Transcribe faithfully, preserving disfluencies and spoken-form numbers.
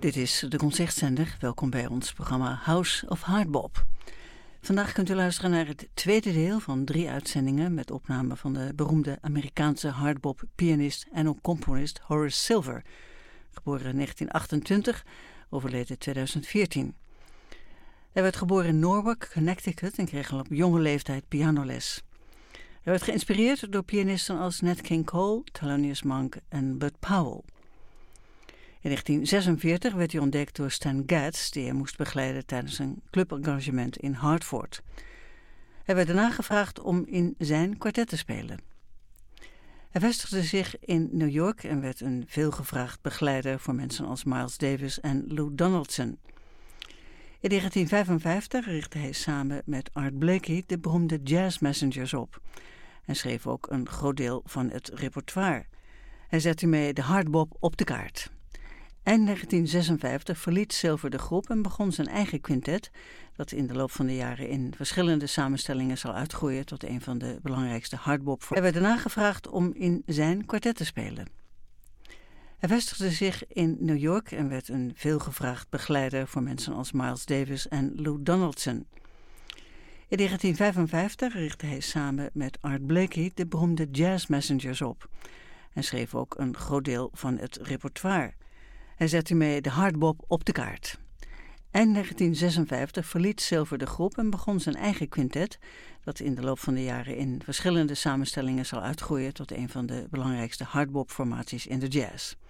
Dit is de Concertzender. Welkom bij ons programma House of Hardbop. Vandaag kunt u luisteren naar het tweede deel van drie uitzendingen met opname van de beroemde Amerikaanse hardbop-pianist en ook componist Horace Silver, geboren in negentien achtentwintig, overleden tweeduizend veertien. Hij werd geboren in Norwalk, Connecticut en kreeg al op jonge leeftijd pianoles. Hij werd geïnspireerd door pianisten als Nat King Cole, Thelonious Monk en Bud Powell. In negentien zesenveertig werd hij ontdekt door Stan Getz, die hij moest begeleiden tijdens een clubengagement in Hartford. Hij werd daarna gevraagd om in zijn kwartet te spelen. Hij vestigde zich in New York en werd een veelgevraagd begeleider voor mensen als Miles Davis en Lou Donaldson. In negentien vijfenvijftig richtte hij samen met Art Blakey de beroemde Jazz Messengers op en schreef ook een groot deel van het repertoire. Hij zette hiermee de hardbop op de kaart. Eind negentien zesenvijftig verliet Silver de groep en begon zijn eigen quintet, dat in de loop van de jaren in verschillende samenstellingen zal uitgroeien tot een van de belangrijkste hardbop. Hij werd daarna gevraagd om in zijn kwartet te spelen. Hij vestigde zich in New York en werd een veelgevraagd begeleider voor mensen als Miles Davis en Lou Donaldson. In negentien vijfenvijftig richtte hij samen met Art Blakey de beroemde Jazz Messengers op en schreef ook een groot deel van het repertoire. Hij zette hiermee de hardbop op de kaart. Eind negentien zesenvijftig verliet Silver de groep en begon zijn eigen quintet, dat in de loop van de jaren in verschillende samenstellingen zal uitgroeien tot een van de belangrijkste hardbop-formaties in de jazz.